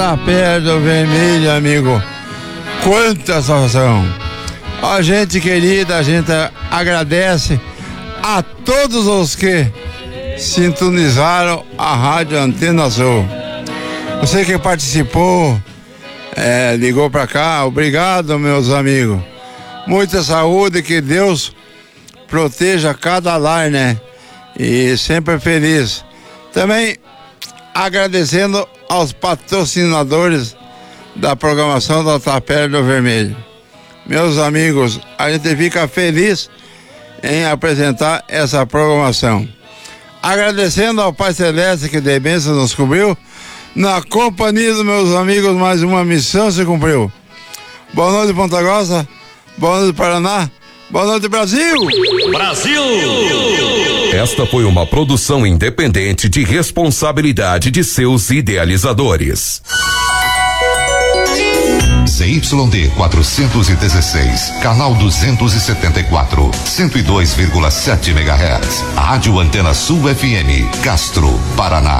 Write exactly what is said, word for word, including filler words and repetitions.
Tapera do Vermelho, amigo. Quanta salvação! A gente querida, a gente agradece a todos os que sintonizaram a Rádio Antena Sul. Você que participou, é, ligou para cá, obrigado, meus amigos. Muita saúde, que Deus proteja cada lar, né? E sempre feliz. Também agradecendo aos patrocinadores da programação da Tapera do Vermelho. Meus amigos, a gente fica feliz em apresentar essa programação. Agradecendo ao Pai Celeste que de bênção nos cobriu. Na companhia dos meus amigos, mais uma missão se cumpriu. Boa noite, Ponta Grossa. Boa noite, Paraná. Boa noite, Brasil! Brasil! Esta foi uma produção independente de responsabilidade de seus idealizadores. Z Y D quatrocentos e dezesseis, canal duzentos e setenta e quatro, cento e dois vírgula sete megahertz. Rádio Antena Sul F M, Castro, Paraná.